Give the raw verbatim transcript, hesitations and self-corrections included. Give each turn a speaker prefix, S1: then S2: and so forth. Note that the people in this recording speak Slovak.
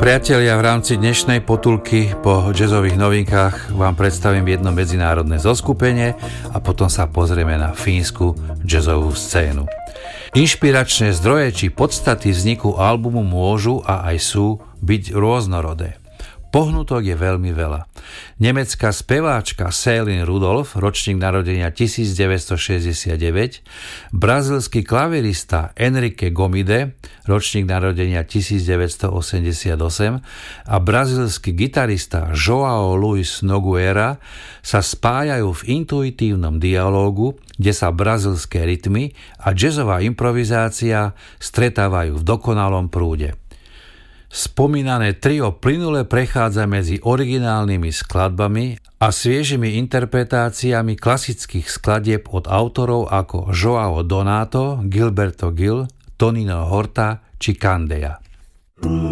S1: Priatelia, v rámci dnešnej potulky po jazzových novinkách vám predstavím jedno medzinárodné zoskupenie a potom sa pozrieme na fínsku jazzovú scénu. Inšpiračné zdroje či podstaty vzniku albumu môžu a aj sú byť rôznorodé. Pohnutok je veľmi veľa. Nemecká speváčka Celine Rudolph, ročník narodenia devätnásťstošesťdesiatdeväť, brazílsky klavirista Enrique Gomide, ročník narodenia devätnásťstoosemdesiatosem a brazílsky gitarista João Luis Nogueira sa spájajú v intuitívnom dialógu, kde sa brazílske rytmy a jazzová improvizácia stretávajú v dokonalom prúde. Spomínané trio plynule prechádza medzi originálnymi skladbami a sviežimi interpretáciami klasických skladieb od autorov ako João Donato, Gilberto Gil, Tonino Horta či Candeia.